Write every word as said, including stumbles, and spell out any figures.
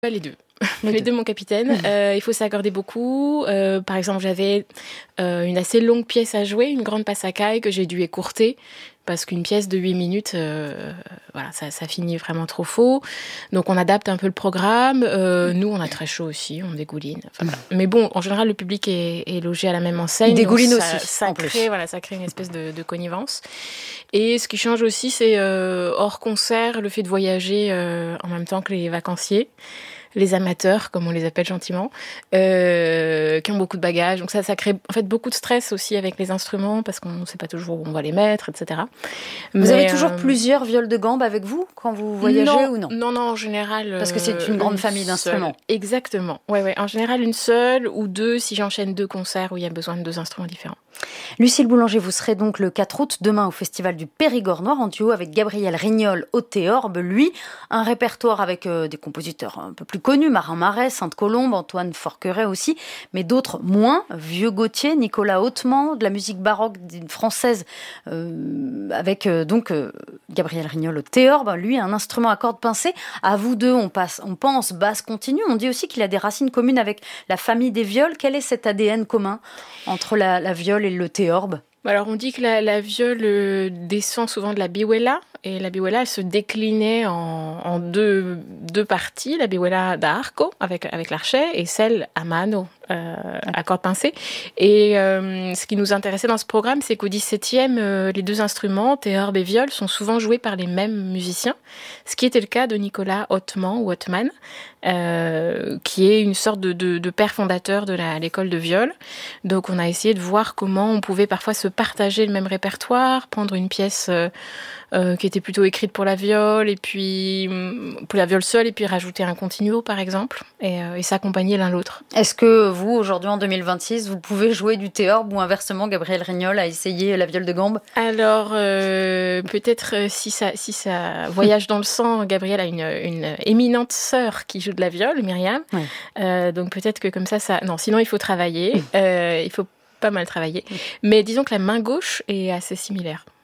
Les deux. Les, les deux, mon capitaine. Euh, il faut s'accorder beaucoup. Euh, par exemple, j'avais euh, une assez longue pièce à jouer, une grande passe à caille que j'ai dû écourter parce qu'une pièce de huit minutes, euh, voilà, ça, ça finit vraiment trop faux. Donc, on adapte un peu le programme. Euh, nous, on a très chaud aussi, on dégouline. Enfin, voilà. Mais bon, en général, le public est, est logé à la même enseigne. Il dégouline aussi, ça, ça en crée, plus. Voilà, ça crée une espèce de, de connivence. Et ce qui change aussi, c'est euh, hors concert, le fait de voyager euh, en même temps que les vacanciers. Les amateurs, comme on les appelle gentiment, euh, qui ont beaucoup de bagages. Donc ça, ça crée en fait beaucoup de stress aussi avec les instruments parce qu'on ne sait pas toujours où on va les mettre, et cetera. Vous Mais, avez toujours euh, plusieurs viols de gambe avec vous quand vous voyagez non, ou non? Non, non, en général. Parce que c'est une grande famille d'instruments. Seule. Exactement. Ouais, ouais. En général, une seule ou deux si j'enchaîne deux concerts où il y a besoin de deux instruments différents. Lucille Boulanger, vous serez donc le quatre août, demain, au Festival du Périgord Noir, en duo avec Gabriel Rignol au théorbe. Lui, un répertoire avec euh, des compositeurs un peu plus connus, Marin Marais, Sainte-Colombe, Antoine Forqueret aussi, mais d'autres moins, Vieux Gauthier, Nicolas Hautement, de la musique baroque française, euh, avec euh, donc euh, Gabriel Rignol au théorbe, lui, un instrument à cordes pincées. À vous deux, on, passe, on pense basse continue. On dit aussi qu'il a des racines communes avec la famille des viols. Quel est cet A D N commun entre la, la viole et le théorbe? Alors on dit que la, la viole euh, descend souvent de la biwela, et la biwela elle se déclinait en, en deux, deux parties, la biwela d'arco avec, avec l'archet et celle à mano, euh, à cordes pincées. Et euh, ce qui nous intéressait dans ce programme, c'est qu'au dix-septième, euh, les deux instruments, théorbe et viole, sont souvent joués par les mêmes musiciens, ce qui était le cas de Nicolas Hautement ou Hautement, euh, qui est une sorte de, de, de père fondateur de la, l'école de viole. Donc on a essayé de voir comment on pouvait parfois se partager le même répertoire, prendre une pièce euh, euh, qui était plutôt écrite pour la viole, et puis pour la viole seule, et puis rajouter un continuo par exemple, et, euh, et s'accompagner l'un l'autre. Est-ce que vous, aujourd'hui en deux mille vingt-six, vous pouvez jouer du théorbe ou inversement, Gabriel Rignol a essayé la viole de gambe? Alors euh, peut-être euh, si ça, si ça voyage dans le sang, Gabriel a une, une éminente sœur qui joue de la viole, Myriam, oui. euh, donc peut-être que comme ça, ça... Non, sinon il faut travailler, euh, il faut pas mal travailler. Mais disons que la main gauche est assez similaire.